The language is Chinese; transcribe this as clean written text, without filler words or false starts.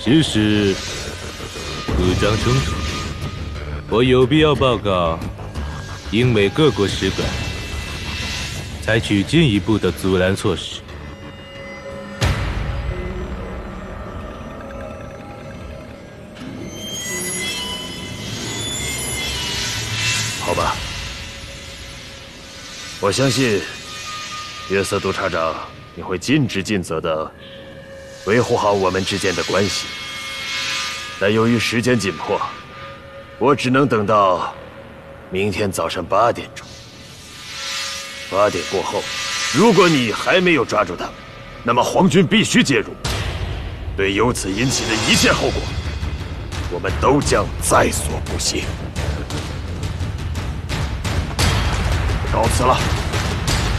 事实不章称述，我有必要报告英美各国使馆，采取进一步的阻拦措施。 好吧，我相信约瑟督察长，你会尽职尽责的维护好我们之间的关系。但由于时间紧迫，我只能等到明天早上8点钟。8点过后，如果你还没有抓住他，那么皇军必须介入，对由此引起的一切后果，我们都将在所不惜。告辞了。